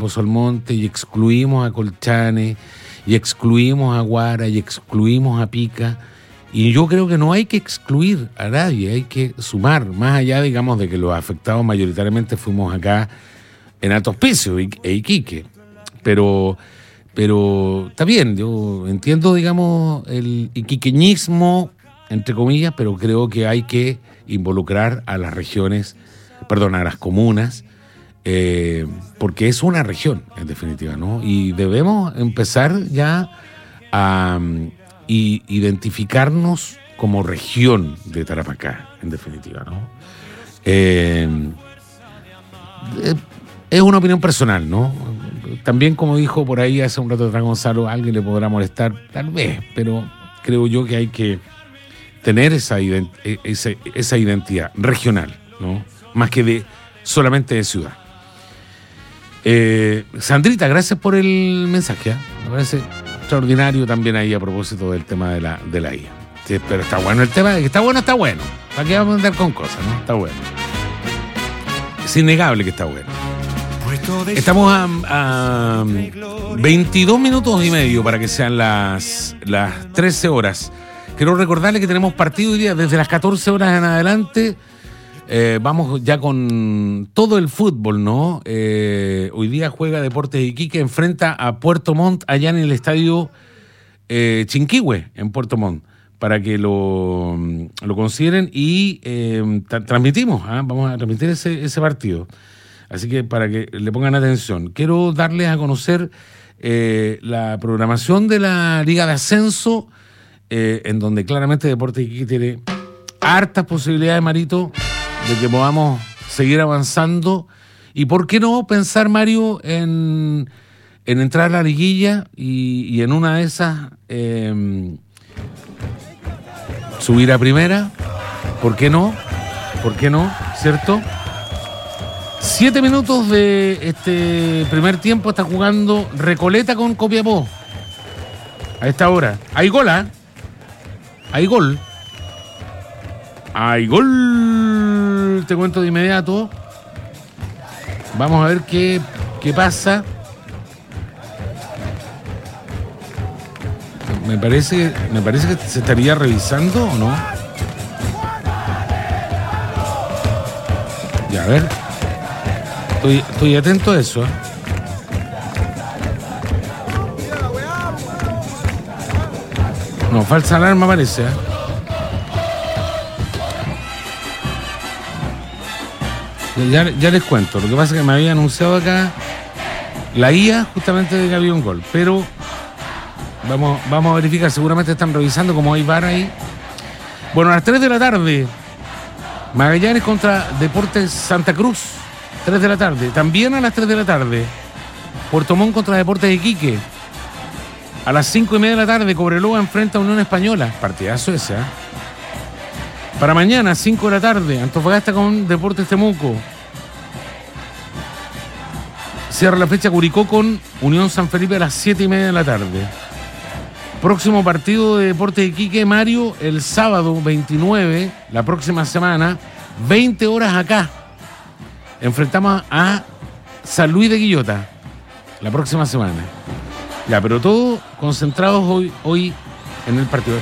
Pozo Almonte y excluimos a Colchane y excluimos a Guara y excluimos a Pica. Y yo creo que no hay que excluir a nadie, hay que sumar, más allá, digamos, de que los afectados mayoritariamente fuimos acá en Alto Hospicio e Iquique. Pero está bien, yo entiendo, digamos, el iquiqueñismo, entre comillas, pero creo que hay que involucrar a las regiones, a las comunas, porque es una región, en definitiva, ¿no? Y debemos empezar ya a identificarnos como región de Tarapacá, en definitiva, ¿no? Es una opinión personal, ¿no? También, como dijo por ahí hace un rato atrás Gonzalo, a alguien le podrá molestar, tal vez, pero creo yo que hay que tener esa identidad regional, ¿no? Más que solamente de ciudad. Sandrita, gracias por el mensaje, ¿eh? Me parece extraordinario también ahí a propósito del tema de la IA. Sí, pero está bueno el tema, está bueno. ¿Para qué vamos a andar con cosas, no? Está bueno. Es innegable que está bueno. Estamos a 22 minutos y medio para que sean las 13 horas. Quiero recordarles que tenemos partido hoy día desde las 14 horas en adelante. Vamos ya con todo el fútbol, ¿no? Hoy día juega Deportes Iquique, enfrenta a Puerto Montt allá en el estadio Chinquihue, en Puerto Montt, para que lo consideren y transmitimos, vamos a transmitir ese partido. Así que para que le pongan atención. Quiero darles a conocer la programación de la Liga de Ascenso, en donde claramente Deportes Iquique tiene hartas posibilidades, Marito, de que podamos seguir avanzando. Y por qué no pensar, Mario, en entrar a la liguilla y en una de esas subir a primera. ¿Por qué no? ¿Cierto? 7 minutos de este primer tiempo está jugando Recoleta con Copiapó. A esta hora. Hay gol, ¿eh? Hay gol. Te cuento de inmediato. Vamos a ver qué pasa. Me parece que se estaría revisando, ¿o no? Ya, a ver. Estoy atento a eso, ¿eh? No, falsa alarma parece, ¿eh? Ya les cuento. Lo que pasa es que me había anunciado acá la IA justamente de que había un gol. Pero vamos a verificar. Seguramente están revisando como hay VAR ahí. Bueno, a las 3 de la tarde, Magallanes contra Deportes Santa Cruz. 3 de la tarde. También a las 3 de la tarde, Puerto Montt contra Deportes Iquique. A las 5:30 de la tarde, Cobreloa enfrenta a Unión Española. Partidazo ese, ¿eh? Para mañana, 5 de la tarde, Antofagasta con Deportes Temuco. Cierra la fecha Curicó con Unión San Felipe a las 7:30 de la tarde. Próximo partido de Deportes Iquique, Mario, el sábado 29, la próxima semana, 20 horas acá. Enfrentamos a San Luis de Quillota la próxima semana. Ya, pero todos concentrados hoy en el partido.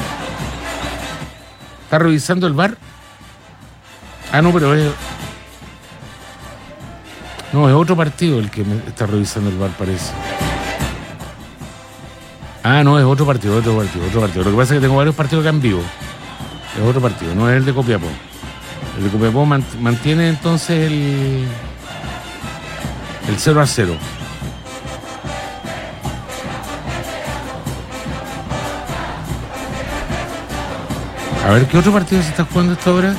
¿Está revisando el VAR? No, pero es otro partido el que me está revisando el VAR, parece. No, es otro partido. Lo que pasa es que tengo varios partidos acá en vivo. Es otro partido, no es el de Copiapó. El de Copiapó mantiene entonces el 0-0. A ver, ¿qué otro partido se está jugando a esta hora?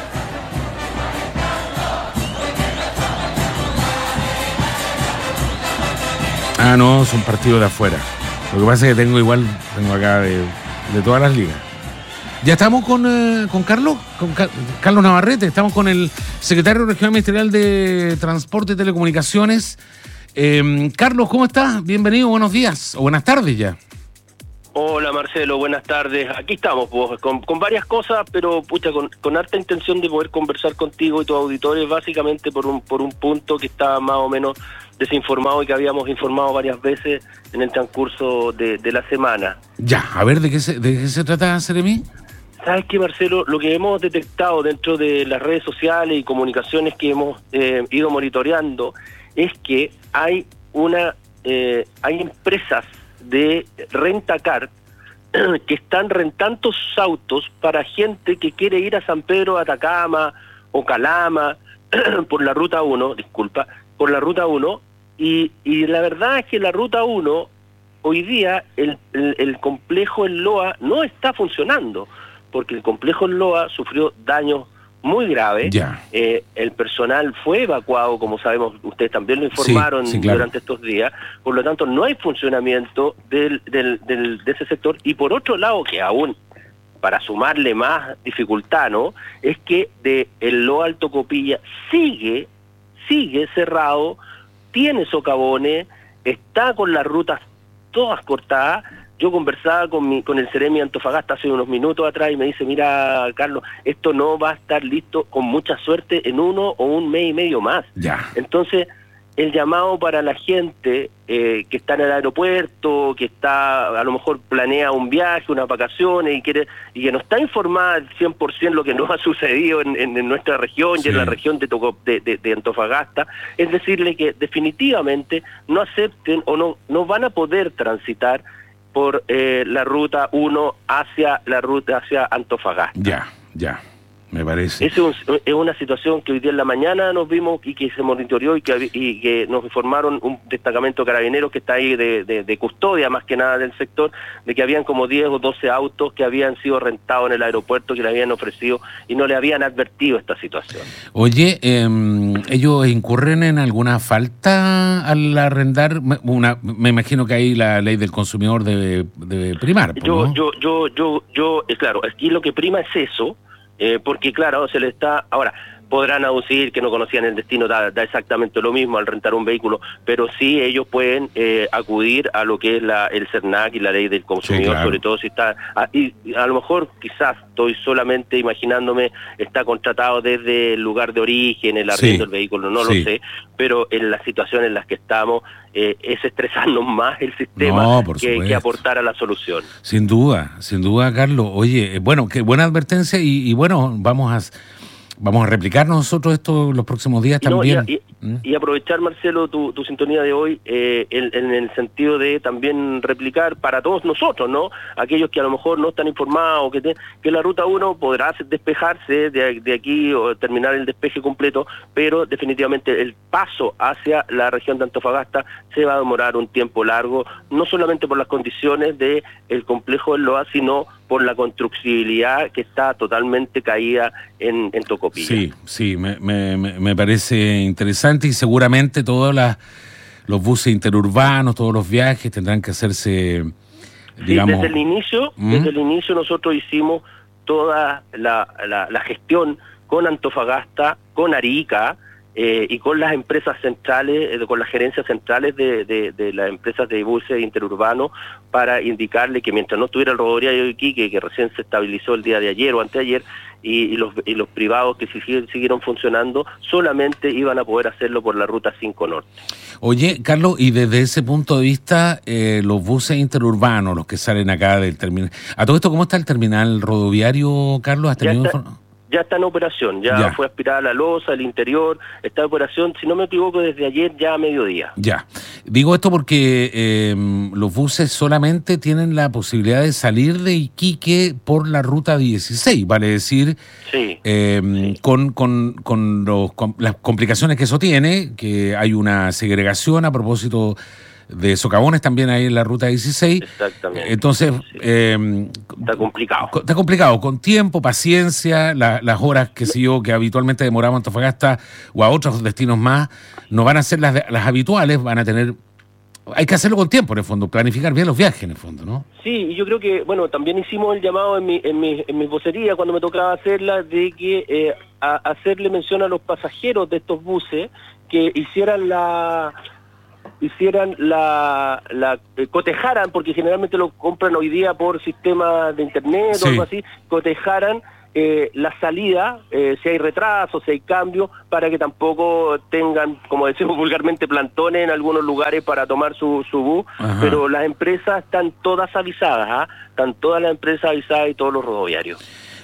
No, son partidos de afuera. Lo que pasa es que tengo acá de todas las ligas. Ya estamos con Carlos, Carlos Navarrete, estamos con el secretario regional ministerial de Transporte y Telecomunicaciones. Carlos, ¿cómo estás? Bienvenido, buenos días, o buenas tardes ya. Hola Marcelo, buenas tardes. Aquí estamos, pues, con varias cosas, pero pucha, con harta intención de poder conversar contigo y tus auditores, básicamente por un punto que está más o menos desinformado y que habíamos informado varias veces en el transcurso de la semana. Ya, a ver, ¿de qué se trata, Seremi? ¿Sabes qué, Marcelo? Lo que hemos detectado dentro de las redes sociales y comunicaciones que hemos ido monitoreando es que hay empresas de rentacar que están rentando sus autos para gente que quiere ir a San Pedro de Atacama o Calama por la Ruta 1, por la Ruta 1, y la verdad es que la Ruta 1, hoy día, el complejo en Loa no está funcionando, porque el complejo en Loa sufrió daños muy graves. El personal fue evacuado, como sabemos, ustedes también lo informaron, sí, claro, durante estos días. Por lo tanto, no hay funcionamiento de ese sector. Y por otro lado, que aún para sumarle más dificultad, ¿no?, es que el Loa Alto Copilla sigue cerrado, tiene socavones, está con las rutas todas cortadas. Yo conversaba con el Seremi Antofagasta hace unos minutos atrás y me dice, mira, Carlos, esto no va a estar listo con mucha suerte en 1 o 1 mes y medio más. Ya. Entonces, el llamado para la gente que está en el aeropuerto, que está, a lo mejor planea un viaje, unas vacaciones y que no está informada al 100% lo que nos ha sucedido en nuestra región, sí, y en la región de Antofagasta, es decirle que definitivamente no acepten o no van a poder transitar por la Ruta 1 hacia Antofagasta. Ya, me parece. Es una situación que hoy día en la mañana nos vimos y que se monitoreó y que nos informaron un destacamento de carabineros que está ahí de custodia, más que nada del sector, de que habían como 10 o 12 autos que habían sido rentados en el aeropuerto, que le habían ofrecido y no le habían advertido esta situación. Oye, ¿ellos incurren en alguna falta al arrendar? Me imagino que ahí la ley del consumidor debe primar, ¿no? Claro, aquí lo que prima es eso. Porque claro, se le está... Ahora, podrán aducir que no conocían el destino, da exactamente lo mismo al rentar un vehículo, pero sí ellos pueden acudir a lo que es el CERNAC y la ley del consumidor, sí, claro, sobre todo si está... Y a lo mejor, quizás, estoy solamente imaginándome, está contratado desde el lugar de origen, el arriendo del vehículo, no lo sé, pero en las situaciones en las que estamos, es estresarnos más el sistema que aportar a la solución. Sin duda, Carlos. Oye, bueno, qué buena advertencia y bueno, vamos a replicar nosotros esto los próximos días también. Y aprovechar, Marcelo, tu sintonía de hoy en el sentido de también replicar para todos nosotros, ¿no? Aquellos que a lo mejor no están informados, que la Ruta 1 podrá despejarse de aquí o terminar el despeje completo, pero definitivamente el paso hacia la región de Antofagasta se va a demorar un tiempo largo, no solamente por las condiciones del complejo del Loa, sino por la constructibilidad que está totalmente caída en Tocopilla. Sí, me parece interesante y seguramente todos los buses interurbanos, todos los viajes tendrán que hacerse, digamos... Sí, desde el inicio nosotros hicimos toda la gestión con Antofagasta, con Arica, y con las empresas centrales, con las gerencias centrales de las empresas de buses interurbanos, para indicarle que mientras no estuviera el rodoviario de Iquique, que recién se estabilizó el día de ayer o anteayer, y los privados que siguieron funcionando, solamente iban a poder hacerlo por la Ruta 5 Norte. Oye, Carlos, y desde ese punto de vista, los buses interurbanos, los que salen acá del terminal... ¿A todo esto cómo está el terminal rodoviario, Carlos? ¿Has tenido información? Ya está en operación, ya fue aspirada la losa, el interior, está en operación, si no me equivoco, desde ayer ya a mediodía. Ya, digo esto porque los buses solamente tienen la posibilidad de salir de Iquique por la Ruta 16, vale decir, con las complicaciones que eso tiene, que hay una segregación a propósito de socavones también ahí en la Ruta 16. Exactamente. Entonces, está complicado. Está complicado, con tiempo, paciencia, las horas que habitualmente demoramos a Antofagasta o a otros destinos más, no van a ser las habituales, van a tener... Hay que hacerlo con tiempo, en el fondo, planificar bien los viajes, en el fondo, ¿no? Sí, y yo creo que, bueno, también hicimos el llamado en mi vocería, cuando me tocaba hacerla, de que hacerle mención a los pasajeros de estos buses que hicieran hicieran cotejaran, porque generalmente lo compran hoy día por sistema de internet o algo así, cotejaran la salida, si hay retraso, si hay cambio, para que tampoco tengan, como decimos vulgarmente, plantones en algunos lugares para tomar su bus. Ajá. Pero las empresas están todas avisadas, están todas las empresas avisadas y todos los rodoviarios.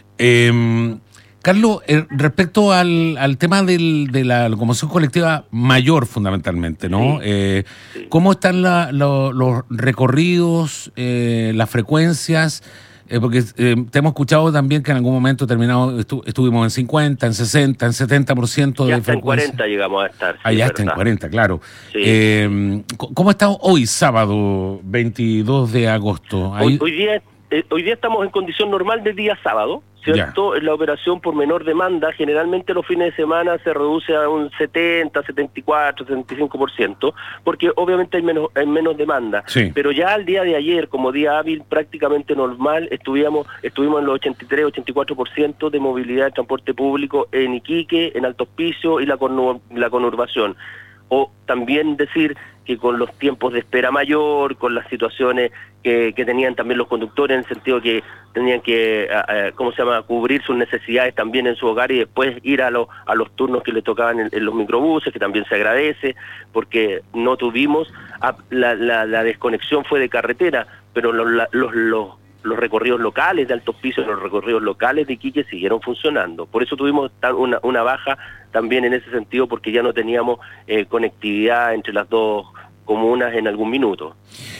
Carlos, respecto al tema de la locomoción colectiva mayor, fundamentalmente, ¿no? Sí. ¿Cómo están los recorridos, las frecuencias? Porque te hemos escuchado también que en algún momento determinado estuvimos en 50, en 60, en 70% de frecuencia. En 40 llegamos a estar. Sí, ya está en 40, claro. Sí. ¿Cómo está hoy, sábado 22 de agosto? Hoy día estamos en condición normal de día sábado, ¿cierto? En la operación por menor demanda, generalmente los fines de semana se reduce a un 70, 74, 75%, porque obviamente hay menos demanda. Sí. Pero ya al día de ayer, como día hábil prácticamente normal, estuvimos en los 83, 84% de movilidad de transporte público en Iquique, en Alto Hospicio y la conurbación. O también decir que con los tiempos de espera mayor, con las situaciones que tenían también los conductores, en el sentido que tenían que, cubrir sus necesidades también en su hogar y después ir a los turnos que le tocaban en los microbuses, que también se agradece, porque no tuvimos, la desconexión fue de carretera, pero los recorridos locales de Alto Hospicio, los recorridos locales de Iquique siguieron funcionando. Por eso tuvimos una baja también en ese sentido, porque ya no teníamos conectividad entre las dos comunas en algún minuto.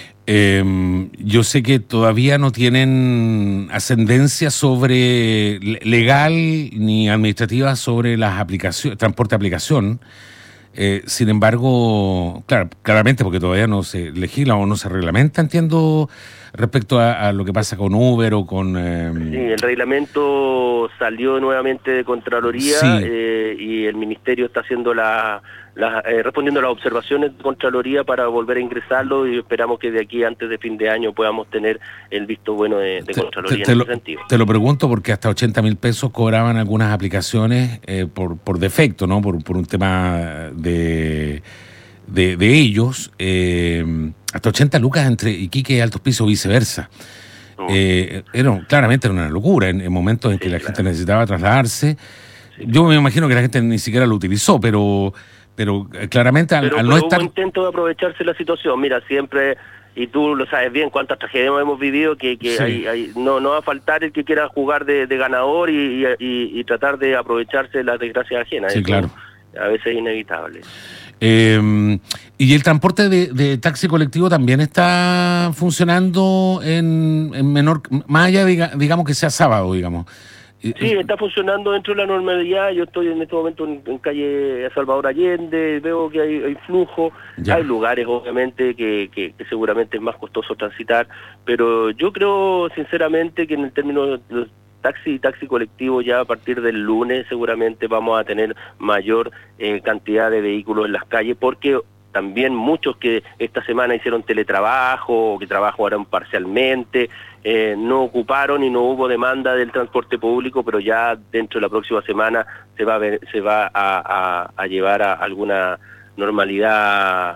Yo sé que todavía no tienen ascendencia sobre legal ni administrativa sobre las aplicaciones, transporte aplicación. Sin embargo, claramente porque todavía no se legisla o no se reglamenta, entiendo, respecto a lo que pasa con Uber o con... Sí, el reglamento salió nuevamente de Contraloría, sí. Y el Ministerio está haciendo respondiendo a las observaciones de Contraloría para volver a ingresarlo, y esperamos que de aquí antes de fin de año podamos tener el visto bueno de Contraloría en ese sentido. Te lo pregunto porque hasta 80.000 pesos cobraban algunas aplicaciones por defecto, ¿no? Por un tema de ellos, hasta 80 lucas entre Iquique y Alto Hospicio o viceversa. Claramente era una locura en momentos en que la gente necesitaba trasladarse. Sí. Yo me imagino que la gente ni siquiera lo utilizó, pero claramente al no estar... hubo intento de aprovecharse la situación. Mira, siempre, y tú lo sabes bien, cuántas tragedias hemos vivido, que sí. No va a faltar el que quiera jugar de ganador y tratar de aprovecharse de las desgracias ajenas. Sí, claro. A veces es inevitable. ¿Y el transporte de taxi colectivo también está funcionando en menor, más allá, digamos que sea sábado, digamos? Sí, está funcionando dentro de la normalidad. Yo estoy en este momento en calle Salvador Allende, veo que hay flujo. Ya. Hay lugares, obviamente, que seguramente es más costoso transitar, pero yo creo, sinceramente, que en el término de taxi colectivo, ya a partir del lunes seguramente vamos a tener mayor cantidad de vehículos en las calles, porque también muchos que esta semana hicieron teletrabajo o que trabajaron parcialmente, no ocuparon y no hubo demanda del transporte público, pero ya dentro de la próxima semana se va a llevar a alguna normalidad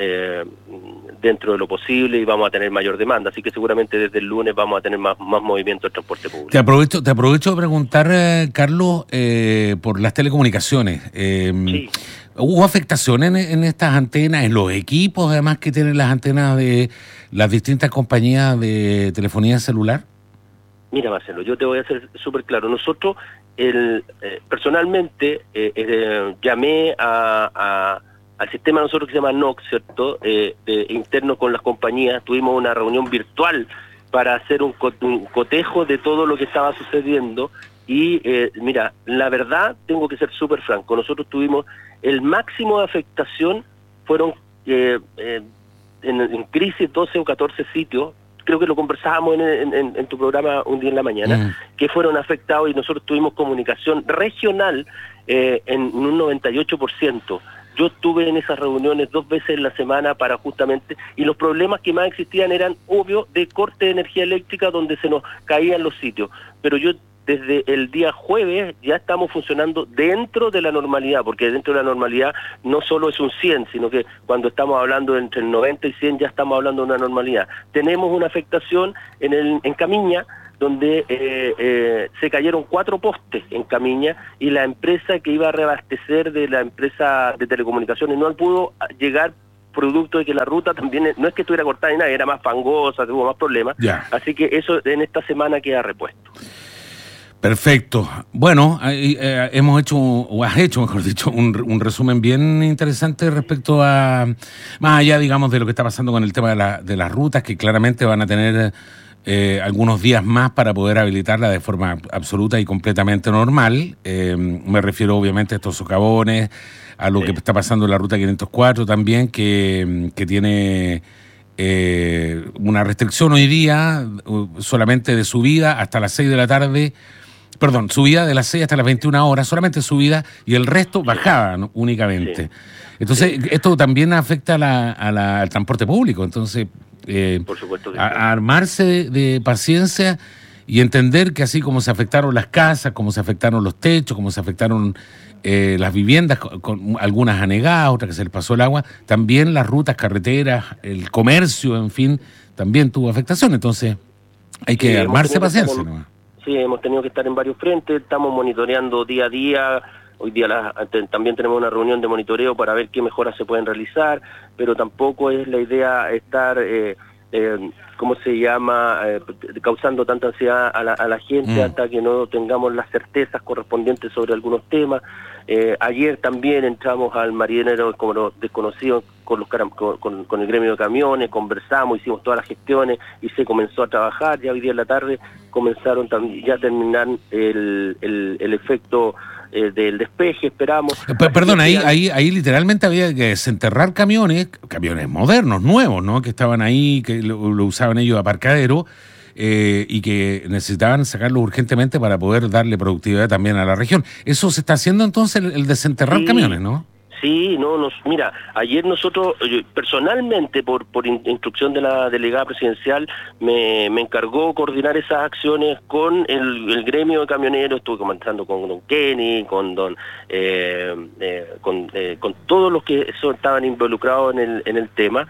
dentro de lo posible y vamos a tener mayor demanda, así que seguramente desde el lunes vamos a tener más movimiento del transporte público. Te aprovecho de preguntar, Carlos, por las telecomunicaciones. Sí. ¿Hubo afectaciones en estas antenas, en los equipos además que tienen las antenas de las distintas compañías de telefonía celular? Mira, Marcelo, yo te voy a ser súper claro. Nosotros, personalmente, llamé al sistema nosotros que se llama NOC, ¿cierto? Interno con las compañías. Tuvimos una reunión virtual para hacer un cotejo de todo lo que estaba sucediendo. Y mira, la verdad, tengo que ser súper franco, nosotros tuvimos el máximo de afectación, fueron en crisis 12 o 14 sitios, creo que lo conversábamos en tu programa un día en la mañana, que fueron afectados, y nosotros tuvimos comunicación regional en un 98%. Yo estuve en esas reuniones 2 veces en la semana para justamente, y los problemas que más existían eran obvios de corte de energía eléctrica donde se nos caían los sitios, pero yo desde el día jueves ya estamos funcionando dentro de la normalidad, porque dentro de la normalidad no solo es un 100, sino que cuando estamos hablando entre el 90 y 100 ya estamos hablando de una normalidad. Tenemos una afectación en Camiña, donde se cayeron 4 postes en Camiña, y la empresa que iba a reabastecer de la empresa de telecomunicaciones no pudo llegar, producto de que la ruta también no es que estuviera cortada ni nada, era más fangosa, tuvo más problemas, así que eso en esta semana queda repuesto. Perfecto. Bueno, hemos hecho, o has hecho, mejor dicho, un resumen bien interesante respecto a, más allá, digamos, de lo que está pasando con el tema de las rutas, que claramente van a tener algunos días más para poder habilitarla de forma absoluta y completamente normal. Me refiero obviamente a estos socavones, a lo que está pasando en la ruta 504 también, que tiene una restricción hoy día solamente de subida hasta las 6 de la tarde, perdón, subida de las 6 hasta las 21 horas, solamente subida, y el resto bajada, ¿no? Únicamente. Entonces, esto también afecta al transporte público, entonces por supuesto que a armarse de paciencia y entender que así como se afectaron las casas, como se afectaron los techos, como se afectaron las viviendas, con algunas anegadas, otras que se les pasó el agua, también las rutas, carreteras, el comercio, en fin, también tuvo afectación. Entonces hay que armarse paciencia, ¿no? Sí, hemos tenido que estar en varios frentes, estamos monitoreando día a día. Hoy día también tenemos una reunión de monitoreo para ver qué mejoras se pueden realizar, pero tampoco es la idea estar, ¿cómo se llama?, causando tanta ansiedad a la gente hasta que no tengamos las certezas correspondientes sobre algunos temas. Ayer también entramos al Marinero como los desconocidos con el gremio de camiones, conversamos, hicimos todas las gestiones y se comenzó a trabajar. Ya hoy día en la tarde comenzaron ya a terminar el efecto del despeje, esperamos. Perdón, ahí literalmente había que desenterrar camiones modernos, nuevos, ¿no? Que estaban ahí, que lo usaban ellos aparcadero, y que necesitaban sacarlo urgentemente para poder darle productividad también a la región. Eso se está haciendo entonces, el desenterrar camiones, ¿no? Sí, mira, ayer nosotros, personalmente, por instrucción de la delegada presidencial, me encargó coordinar esas acciones con el gremio de camioneros. Estuve conversando con don Kenny, con todos los que estaban involucrados en el tema,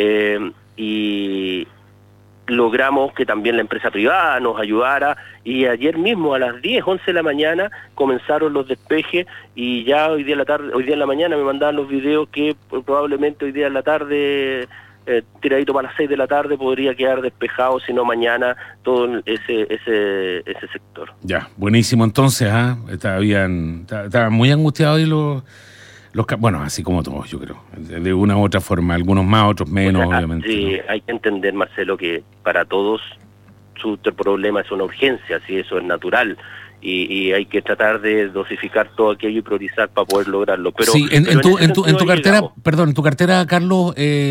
y logramos que también la empresa privada nos ayudara, y ayer mismo a las 10, 11 de la mañana comenzaron los despejes, y ya hoy día en la mañana me mandaban los videos que probablemente hoy día en la tarde, tiradito para las 6 de la tarde, podría quedar despejado, si no mañana, todo ese sector. Ya, buenísimo entonces, estaban muy angustiados ahí bueno, así como todos, yo creo, de una u otra forma, algunos más, otros menos, obviamente. Sí, ¿no? hay que entender, Marcelo, que para todos su problema es una urgencia, sí, eso es natural, y hay que tratar de dosificar todo aquello y priorizar para poder lograrlo. Pero sí, en tu cartera, perdón, en tu cartera, Carlos,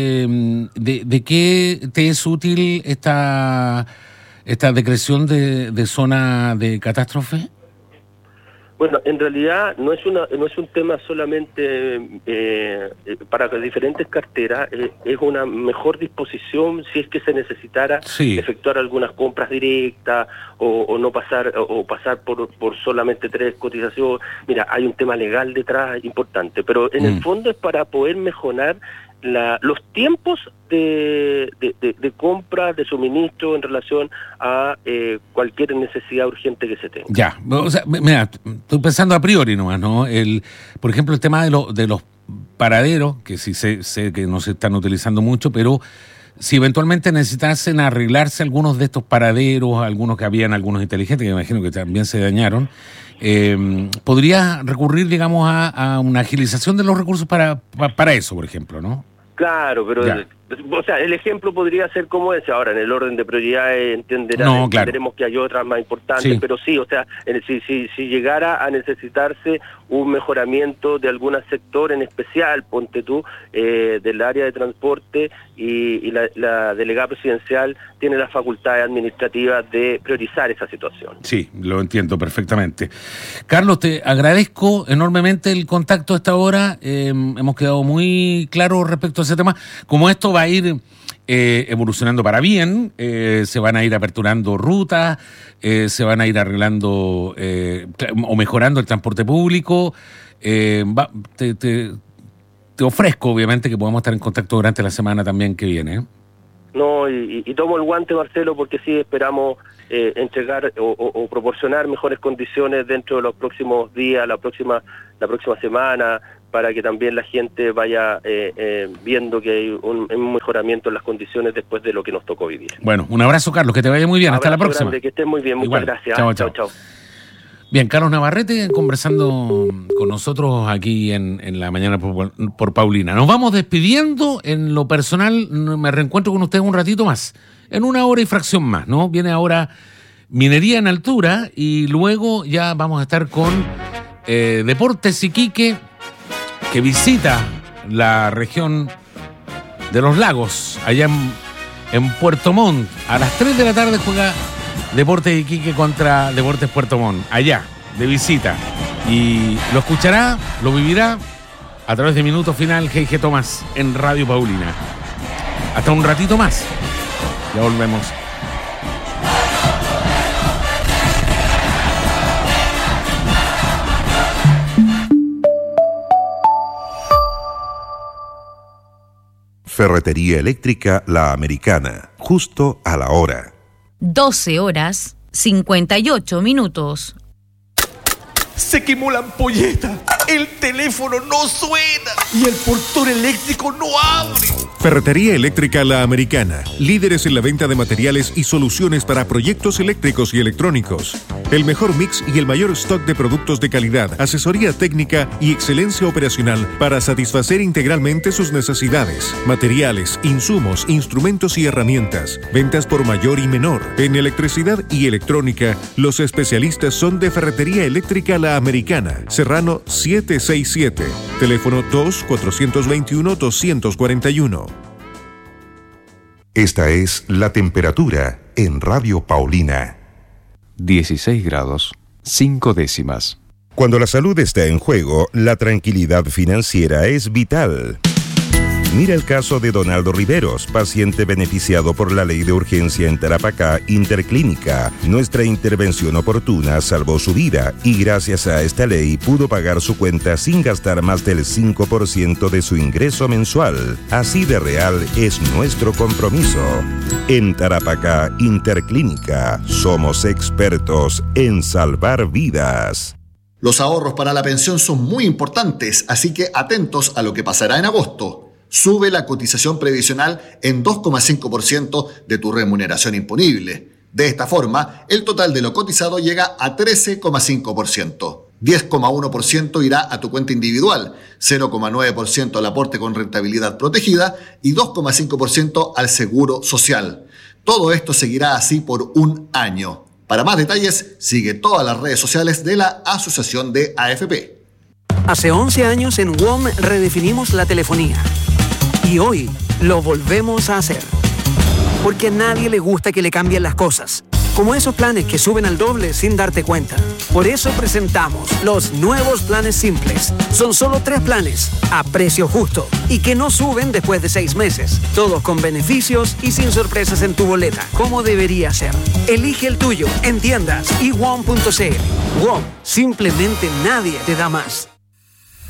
¿de qué te es útil esta decreción de zona de catástrofe? Bueno, en realidad no es un tema solamente para diferentes carteras, es una mejor disposición si es que se necesitara efectuar algunas compras directas o no pasar por solamente 3 cotizaciones. Mira, hay un tema legal detrás importante, pero en el fondo es para poder mejorar los tiempos de compra, de suministro en relación a cualquier necesidad urgente que se tenga. Ya, o sea, mira, estoy pensando a priori nomás, ¿no? Por ejemplo, el tema de los paraderos, que sí sé que no se están utilizando mucho, pero si eventualmente necesitasen arreglarse algunos de estos paraderos, algunos que habían, algunos inteligentes, que me imagino que también se dañaron, podría recurrir, digamos, a una agilización de los recursos para eso, por ejemplo, ¿no? Claro, pero o sea, el ejemplo podría ser como ese. Ahora, en el orden de prioridades entenderemos que hay otras más importantes, pero sí, o sea, si llegara a necesitarse un mejoramiento de algún sector en especial, ponte tú, del área de transporte, y la delegada presidencial tiene las facultades administrativas de priorizar esa situación. Sí, lo entiendo perfectamente. Carlos, te agradezco enormemente el contacto a esta hora. Hemos quedado muy claros respecto a ese tema. Como esto va a ir evolucionando para bien, se van a ir aperturando rutas, se van a ir arreglando o mejorando el transporte público. Te ofrezco, obviamente, que podamos estar en contacto durante la semana también que viene. No, y tomo el guante, Marcelo, porque sí esperamos entregar o proporcionar mejores condiciones dentro de los próximos días, la próxima semana, para que también la gente vaya viendo que hay un mejoramiento en las condiciones después de lo que nos tocó vivir. Bueno, un abrazo, Carlos, que te vaya muy bien. Hasta la próxima. Grande, que estés muy bien, Igual. Muchas gracias. Chao. Bien, Carlos Navarrete conversando con nosotros aquí en la mañana por Paulina. Nos vamos despidiendo. En lo personal, me reencuentro con ustedes un ratito más, en 1 hora y fracción más, ¿no? Viene ahora Minería en Altura y luego ya vamos a estar con Deportes Iquique, que visita la región de los lagos, allá en Puerto Montt. A las 3 de la tarde juega Deportes Iquique contra Deportes Puerto Montt, allá, de visita. Y lo escuchará, lo vivirá a través de Minuto Final G.G. Tomás en Radio Paulina. Hasta un ratito más. Ya volvemos. Ferretería Eléctrica La Americana, justo a la hora. 12 horas, 58 minutos. Se quemó la ampolleta, el teléfono no suena y el portón eléctrico no abre. Ferretería Eléctrica La Americana, líderes en la venta de materiales y soluciones para proyectos eléctricos y electrónicos. El mejor mix y el mayor stock de productos de calidad, asesoría técnica y excelencia operacional para satisfacer integralmente sus necesidades. Materiales, insumos, instrumentos y herramientas. Ventas por mayor y menor. En electricidad y electrónica, los especialistas son de Ferretería Eléctrica La Americana, Serrano 767, teléfono 2-421-241. Esta es la temperatura en Radio Paulina. 16 grados, 5 décimas. Cuando la salud está en juego, la tranquilidad financiera es vital. Mira el caso de Donaldo Riveros, paciente beneficiado por la ley de urgencia en Tarapacá Interclínica. Nuestra intervención oportuna salvó su vida y gracias a esta ley pudo pagar su cuenta sin gastar más del 5% de su ingreso mensual. Así de real es nuestro compromiso. En Tarapacá Interclínica somos expertos en salvar vidas. Los ahorros para la pensión son muy importantes, así que atentos a lo que pasará en agosto. Sube la cotización previsional en 2,5% de tu remuneración imponible. De esta forma, el total de lo cotizado llega a 13,5%. 10,1% irá a tu cuenta individual, 0,9% al aporte con rentabilidad protegida y 2,5% al seguro social. Todo esto seguirá así por un año. Para más detalles, sigue todas las redes sociales de la Asociación de AFP. Hace 11 años en WOM redefinimos la telefonía. Y hoy lo volvemos a hacer. Porque a nadie le gusta que le cambien las cosas. Como esos planes que suben al doble sin darte cuenta. Por eso presentamos los nuevos planes simples. Son solo 3 planes, a precio justo. Y que no suben después de 6 meses. Todos con beneficios y sin sorpresas en tu boleta. Como debería ser. Elige el tuyo en tiendas y WOM.cl. WOM, simplemente nadie te da más.